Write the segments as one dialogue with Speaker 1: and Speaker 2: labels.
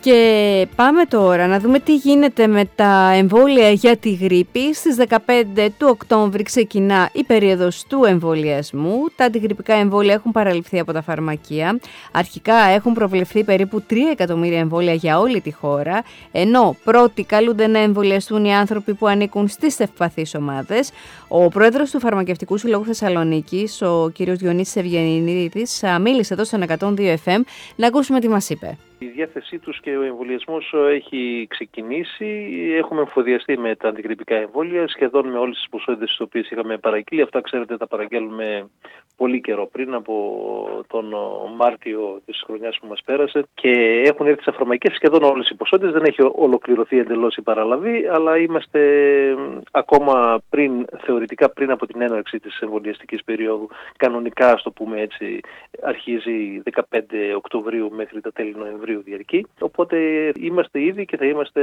Speaker 1: Και πάμε τώρα να δούμε τι γίνεται με τα εμβόλια για τη γρίπη. Στις 15 του Οκτώβρη ξεκινά η περίοδος του εμβολιασμού. Τα αντιγρυπικά εμβόλια έχουν παραληφθεί από τα φαρμακεία. Αρχικά έχουν προβλεφθεί περίπου 3 εκατομμύρια εμβόλια για όλη τη χώρα, ενώ πρώτοι καλούνται να εμβολιαστούν οι άνθρωποι που ανήκουν στις ευπαθείς ομάδες. Ο πρόεδρος του Φαρμακευτικού Συλλόγου Θεσσαλονίκης, ο κ. Διονύσης Ευγενίδης, μίλησε εδώ στον 102 FM. Να ακούσουμε τι μας είπε.
Speaker 2: Η διάθεσή τους και ο εμβολιασμός έχει ξεκινήσει. Έχουμε εμφοδιαστεί με τα αντιγρυπικά εμβόλια σχεδόν με όλες τις ποσότητες τις οποίες είχαμε παραγγείλει. Αυτά, ξέρετε, τα παραγγέλνουμε πολύ καιρό πριν, από τον Μάρτιο της χρονιάς που μας πέρασε, και έχουν έρθει στα φαρμακεία σχεδόν όλες οι ποσότητες. Δεν έχει ολοκληρωθεί εντελώς η παραλαβή, αλλά είμαστε ακόμα θεωρητικά πριν από την έναρξη της εμβολιαστικής περίοδου. Κανονικά, ας το πούμε έτσι, αρχίζει 15 Οκτωβρίου μέχρι τα τέλη Νοεμβρίου διαρκεί. Οπότε είμαστε ήδη και θα είμαστε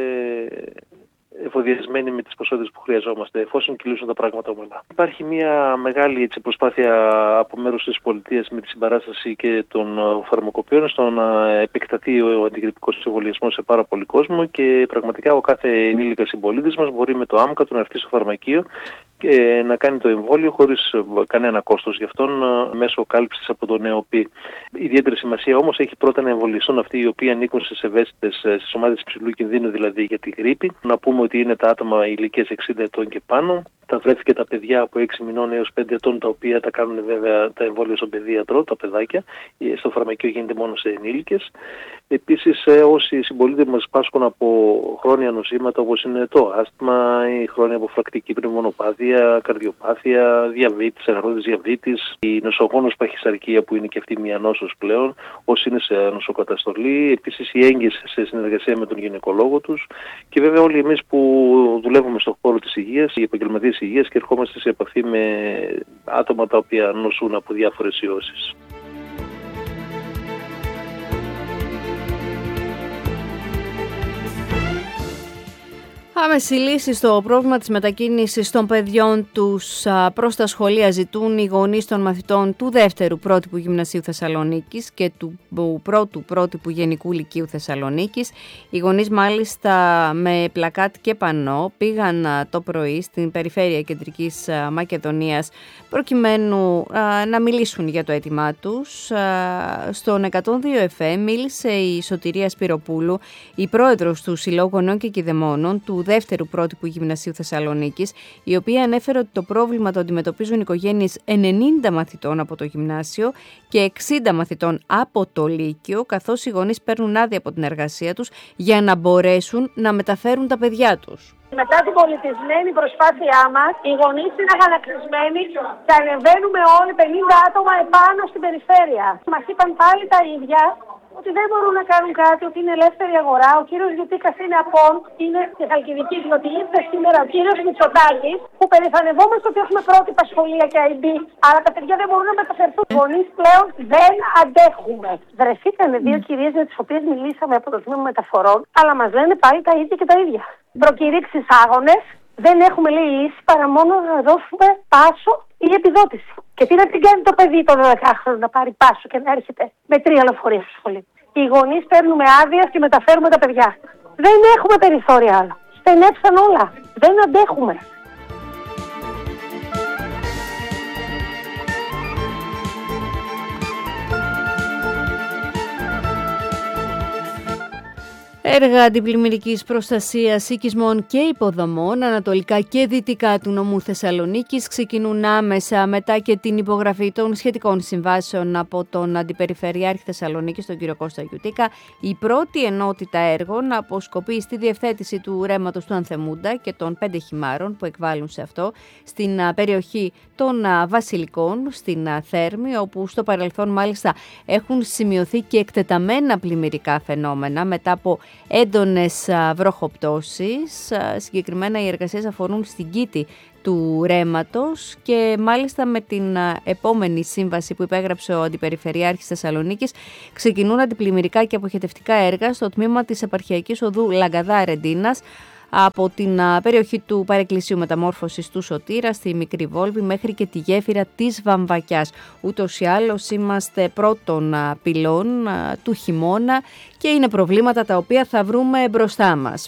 Speaker 2: εφοδιασμένοι με τις ποσότητες που χρειαζόμαστε, εφόσον κυλήσουν τα πράγματα ομαλά. Υπάρχει μια μεγάλη προσπάθεια από μέρους της πολιτείας με τη συμπαράσταση και των φαρμακοποιών στο να επεκταθεί ο αντιγρυπικός εμβολιασμός σε πάρα πολύ κόσμο, και πραγματικά ο κάθε ενήλικας συμπολίτης μας μπορεί με το άμκα του να έρθει στο φαρμακείο και να κάνει το εμβόλιο χωρίς κανένα κόστος γι' αυτόν, μέσω κάλυψης από το ΝΕΟΠΗ. Ιδιαίτερη σημασία όμως έχει πρώτα να εμβολιαστούν αυτοί οι οποίοι ανήκουν στις ευαίσθητες, στις ομάδες υψηλού κινδύνου, δηλαδή για τη γρίπη. Να πούμε ότι είναι τα άτομα ηλικίας 60 ετών και πάνω, τα βρέφη και τα παιδιά από 6 μηνών έως 5 ετών, τα οποία τα κάνουν βέβαια τα εμβόλια στον παιδίατρο, τα παιδάκια. Στο φαρμακείο γίνεται μόνο σε ενήλικες. Επίσης, όσοι συμπολίτες μας πάσχουν από χρόνια νοσήματα όπως είναι το άσθμα, η χρόνια αποφρακτική πνευμονοπάθεια, καρδιοπάθεια, διαβήτης, εγχαρόδης διαβήτης, η νοσογόνος παχυσαρκία που είναι και αυτή μια νόσος πλέον, όσοι είναι σε νοσοκαταστολή, επίσης η έγκυες σε συνεργασία με τον γυναικολόγο τους, και βέβαια όλοι εμείς που δουλεύουμε στον χώρο της υγείας, οι επαγγελματίες υγείας, και ερχόμαστε σε επαφή με άτομα τα οποία νοσούν από διάφορες ιώσεις.
Speaker 1: Άμεση λύση στο πρόβλημα της μετακίνησης των παιδιών τους προς τα σχολεία ζητούν οι γονείς των μαθητών του δεύτερου πρότυπου Γυμνασίου Θεσσαλονίκης και του πρώτου πρότυπου Γενικού Λυκείου Θεσσαλονίκης. Οι γονείς μάλιστα με πλακάτ και πανό πήγαν το πρωί στην περιφέρεια Κεντρικής Μακεδονίας προκειμένου να μιλήσουν για το αίτημά τους. Στον 102 FM μίλησε η Σωτηρία Σπυροπούλου, η πρόεδρος του Συλλόγου Γονέων και Κηδεμόνων του δεύτερου πρότυπου Γυμνασίου Θεσσαλονίκης, η οποία ανέφερε ότι το πρόβλημα το αντιμετωπίζουν οικογένειες 90 μαθητών από το γυμνάσιο και 60 μαθητών από το Λύκειο, καθώς οι γονείς παίρνουν άδεια από την εργασία τους για να μπορέσουν να μεταφέρουν τα παιδιά τους.
Speaker 3: Μετά την πολιτισμένη προσπάθειά μας, οι γονείς είναι αγανακτισμένοι και ανεβαίνουμε όλοι 50 άτομα επάνω στην περιφέρεια. Μας είπαν πάλι τα ίδια, ότι δεν μπορούν να κάνουν κάτι, ότι είναι ελεύθερη αγορά. Ο κύριος Γιουτίκας είναι απόν, είναι στη Χαλκιδική, διότι ήρθε σήμερα ο κύριος Μητσοτάκης, που περηφανευόμαστε ότι έχουμε πρότυπα σχολεία και IB, αλλά τα παιδιά δεν μπορούν να μεταφερθούν. Οι γονείς πλέον δεν αντέχουμε. Βρεθήκανε 2 κυρίες με τις οποίες μιλήσαμε από το τμήμα μεταφορών, αλλά μας λένε πάλι τα ίδια και τα ίδια. Προκηρύξεις άγονες, δεν έχουμε λέει λύση παρά μόνο να δώσουμε πάσο ή επιδότηση. Και τι να την κάνει το παιδί το 12χρονο να πάρει πάσο και να έρχεται με 3 λεωφορεία στο σχολείο. Οι γονείς παίρνουμε άδεια και μεταφέρουμε τα παιδιά. Δεν έχουμε περιθώρια άλλο. Στενέψαν όλα. Δεν αντέχουμε.
Speaker 1: Έργα αντιπλημμυρικής προστασίας οικισμών και υποδομών ανατολικά και δυτικά του νομού Θεσσαλονίκης ξεκινούν άμεσα μετά και την υπογραφή των σχετικών συμβάσεων από τον Αντιπεριφερειάρχη Θεσσαλονίκης, τον κύριο Κώστα Γιουτίκα. Η πρώτη ενότητα έργων αποσκοπεί στη διευθέτηση του ρέματος του Ανθεμούντα και των 5 χυμάρων που εκβάλλουν σε αυτό στην περιοχή των Βασιλικών, στην Θέρμη, όπου στο παρελθόν μάλιστα έχουν σημειωθεί και εκτεταμένα πλημμυρικά φαινόμενα μετά από έντονες βροχοπτώσεις. Συγκεκριμένα οι εργασίες αφορούν στην κήτη του ρέματος και μάλιστα με την επόμενη σύμβαση που υπέγραψε ο Αντιπεριφερειάρχης Θεσσαλονίκης ξεκινούν αντιπλημμυρικά και αποχετευτικά έργα στο τμήμα της επαρχιακής οδού Λαγκαδά Ρεντίνας από την περιοχή του Παρεκκλησίου Μεταμόρφωσης του Σωτήρα στη Μικρή Βόλβη μέχρι και τη γέφυρα της Βαμβακιάς. Ούτως ή άλλως είμαστε πρώτων πυλών του χειμώνα και είναι προβλήματα τα οποία θα βρούμε μπροστά μας.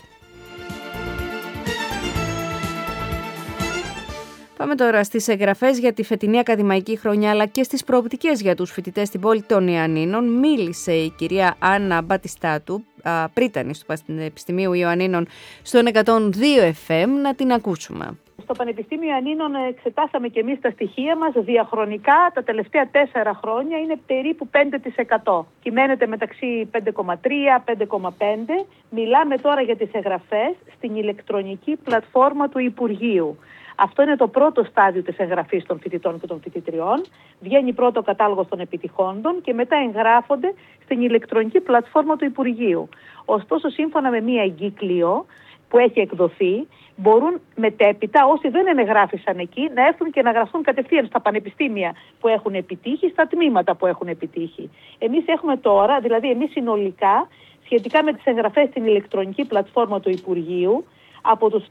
Speaker 1: Πάμε τώρα στις εγγραφές για τη φετινή ακαδημαϊκή χρονιά αλλά και στις προοπτικές για τους φοιτητές στην πόλη των Ιωαννίνων. Μίλησε η κυρία Άννα Μπατιστάτου, πρίτανης του Πανεπιστημίου Ιωαννίνων στον 102 FM. Να την ακούσουμε.
Speaker 4: Στο Πανεπιστήμιο Ιωαννίνων εξετάσαμε και εμείς τα στοιχεία μας διαχρονικά. Τα τελευταία 4 χρόνια είναι περίπου 5%. Κυμαίνεται μεταξύ 5,3-5,5. Μιλάμε τώρα για τις εγγραφές στην ηλεκτρονική πλατφόρμα του Υπουργείου. Αυτό είναι το πρώτο στάδιο της εγγραφής των φοιτητών και των φοιτητριών. Βγαίνει πρώτο ο κατάλογος των επιτυχόντων και μετά εγγράφονται στην ηλεκτρονική πλατφόρμα του Υπουργείου. Ωστόσο, σύμφωνα με μία εγκύκλιο που έχει εκδοθεί, μπορούν μετέπειτα όσοι δεν εγγράφησαν εκεί να έρθουν και να γραφτούν κατευθείαν στα πανεπιστήμια που έχουν επιτύχει, στα τμήματα που έχουν επιτύχει. Εμείς έχουμε τώρα, δηλαδή εμείς συνολικά, σχετικά με τις εγγραφές στην ηλεκτρονική πλατφόρμα του Υπουργείου, από τους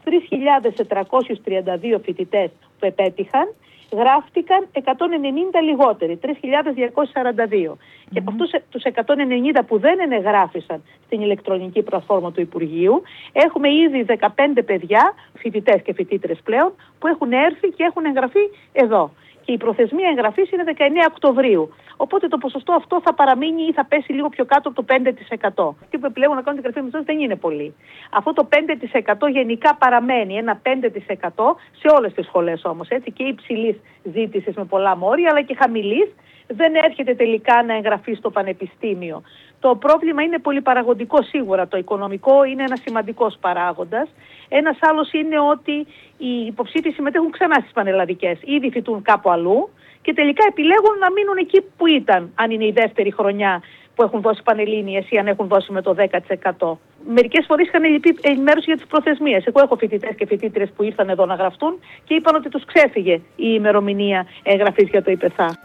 Speaker 4: 3.432 φοιτητές που επέτυχαν, γράφτηκαν 190 λιγότεροι, 3.242. Και από αυτούς τους 190 που δεν εγγράφησαν στην ηλεκτρονική πλατφόρμα του Υπουργείου, έχουμε ήδη 15 παιδιά, φοιτητές και φοιτήτρες πλέον, που έχουν έρθει και έχουν εγγραφεί εδώ. Και η προθεσμία εγγραφής είναι 19 Οκτωβρίου. Οπότε το ποσοστό αυτό θα παραμείνει ή θα πέσει λίγο πιο κάτω από το 5%. Αυτοί που επιλέγουν να κάνουν την εγγραφή με δεν είναι πολύ. Αυτό το 5% γενικά παραμένει, ένα 5% σε όλες τις σχολές όμως, έτσι, και υψηλής ζήτησης με πολλά μόρια, αλλά και χαμηλής, δεν έρχεται τελικά να εγγραφεί στο πανεπιστήμιο. Το πρόβλημα είναι πολυπαραγοντικό σίγουρα. Το οικονομικό είναι ένας σημαντικός παράγοντας. Ένας άλλος είναι ότι οι υποψήφοι συμμετέχουν ξανά στις πανελλαδικές. Ήδη φοιτούν κάπου αλλού και τελικά επιλέγουν να μείνουν εκεί που ήταν, αν είναι η δεύτερη χρονιά που έχουν δώσει πανελλήνιες ή αν έχουν δώσει με το 10%. Μερικές φορές είχαν λυπή ενημέρωση για τις προθεσμίες. Εγώ έχω φοιτητές και φοιτήτρες που ήρθαν εδώ να γραφτούν και είπαν ότι τους ξέφυγε η ημερομηνία εγγραφής για το ΙΠΕΘΑ.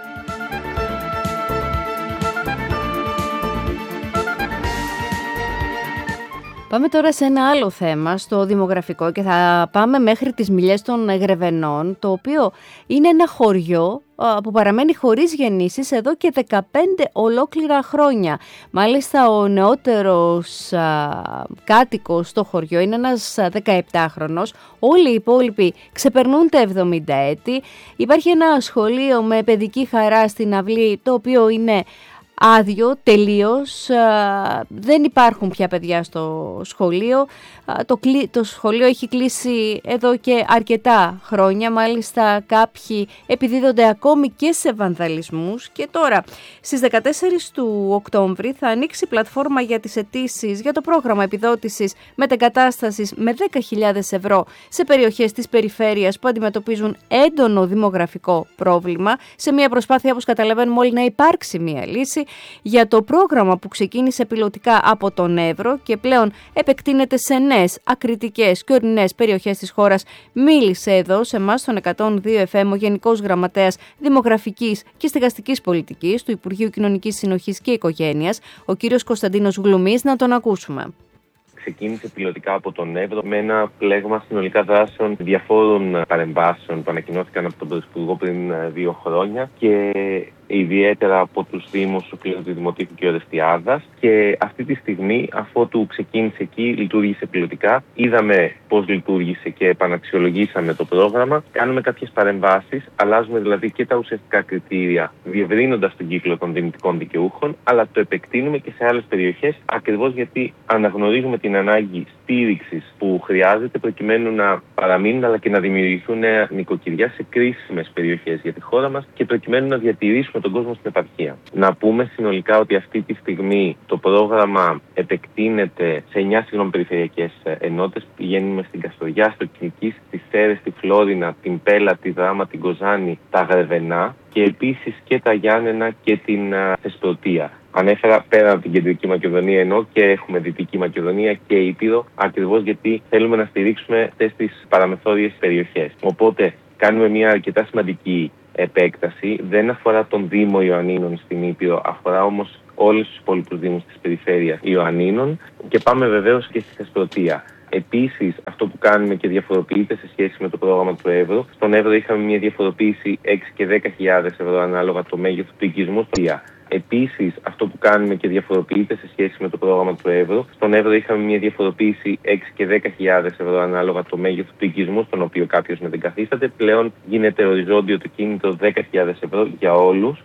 Speaker 1: Πάμε τώρα σε ένα άλλο θέμα, στο δημογραφικό, και θα πάμε μέχρι τις Μιλιές των Γρεβενών, το οποίο είναι ένα χωριό που παραμένει χωρίς γεννήσεις εδώ και 15 ολόκληρα χρόνια. Μάλιστα ο νεότερος κάτοικος στο χωριό είναι ένας 17χρονος, όλοι οι υπόλοιποι ξεπερνούν τα 70 έτη. Υπάρχει ένα σχολείο με παιδική χαρά στην αυλή, το οποίο είναι άδειο τελείως, δεν υπάρχουν πια παιδιά στο σχολείο. Το σχολείο έχει κλείσει εδώ και αρκετά χρόνια, μάλιστα κάποιοι επιδίδονται ακόμη και σε βανδαλισμούς. Και τώρα στις 14 του Οκτώβρη θα ανοίξει πλατφόρμα για τις αιτήσεις για το πρόγραμμα επιδότησης μετεγκατάστασης με 10.000 ευρώ σε περιοχές της περιφέρειας που αντιμετωπίζουν έντονο δημογραφικό πρόβλημα, σε μια προσπάθεια, όπως καταλαβαίνουμε όλοι, να υπάρξει μια λύση για το πρόγραμμα που ξεκίνησε πιλωτικά από τον Εύρο και πλέον επεκτείνεται σε νέες, ακριτικές και ορεινές περιοχές της χώρας. Μίλησε εδώ σε εμάς στον 102 FM ο Γενικός Γραμματέας Δημογραφικής και Στεγαστικής Πολιτικής του Υπουργείου Κοινωνικής Συνοχής και Οικογένειας, ο κύριος Κωνσταντίνος Γλουμής. Να τον ακούσουμε.
Speaker 5: Ξεκίνησε πιλωτικά από τον Εύρο με ένα πλέγμα συνολικά δράσεων διαφόρων παρεμβάσεων που ανακοινώθηκαν από τον Πρωθυπουργό πριν 2 χρόνια και ιδιαίτερα από τους Δήμους του Δημοτήχου και Ορεστιάδας. Και αυτή τη στιγμή, αφότου ξεκίνησε εκεί, λειτουργήσε πιλωτικά. Είδαμε πώς λειτουργήσε και επαναξιολογήσαμε το πρόγραμμα. Κάνουμε κάποιες παρεμβάσεις, αλλάζουμε δηλαδή και τα ουσιαστικά κριτήρια, διευρύνοντας τον κύκλο των δυνητικών δικαιούχων, αλλά το επεκτείνουμε και σε άλλες περιοχές, ακριβώς γιατί αναγνωρίζουμε την ανάγκη στήριξης που χρειάζεται προκειμένου να παραμείνουν αλλά και να δημιουργηθούν νέα νοικοκυριά σε κρίσιμες περιοχές για τη χώρα μας και προκειμένου να διατηρήσουμε τον κόσμο στην επαρχία. Να πούμε συνολικά ότι αυτή τη στιγμή το πρόγραμμα επεκτείνεται σε 9 περιφερειακές ενότητες. Πηγαίνουμε στην Καστοριά, στο Κινικής, στις Σέρρες, τη Φλόρινα, την Πέλα, τη Δράμα, την Κοζάνη, τα Γρεβενά και επίσης και τα Γιάννενα και την Θεσπρωτεία. Ανέφερα πέρα από την Κεντρική Μακεδονία ενώ και έχουμε Δυτική Μακεδονία και Ήπειρο, ακριβώς γιατί θέλουμε να στηρίξουμε αυτές τις παραμεθόριες περιοχές. Οπότε κάνουμε μια αρκετά σημαντική επέκταση. Δεν αφορά τον Δήμο Ιωαννίνων στην Ήπειρο, αφορά όμως όλους τους υπόλοιπους δήμους της περιφέρειας Ιωαννίνων και πάμε βεβαίως και στη Θεσπρωτεία. Επίσης, αυτό που κάνουμε και διαφοροποιείται σε σχέση με το πρόγραμμα του Εύρω, στον Εύρω είχαμε μια διαφοροποίηση 6 και 10.000 ευρώ ανάλογα το μέγεθος του οικισμού. Επίσης, αυτό που κάνουμε και διαφοροποιείται σε σχέση με το πρόγραμμα του Εύρω, στον Εύρω είχαμε μια διαφοροποίηση 6 και 10.000 ευρώ ανάλογα το μέγεθος του οικισμού, στον οποίο κάποιος δεν καθίσταται. Πλέον γίνεται οριζόντιο το κίνητο 10.000 ευρώ για όλους.